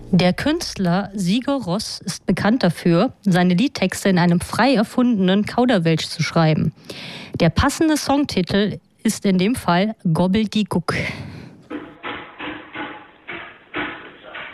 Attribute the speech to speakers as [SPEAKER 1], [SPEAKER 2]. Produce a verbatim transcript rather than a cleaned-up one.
[SPEAKER 1] Der Künstler Sigur Rós ist bekannt dafür, seine Liedtexte in einem frei erfundenen Kauderwelsch zu schreiben. Der passende Songtitel ist in dem Fall Gobbeldigook.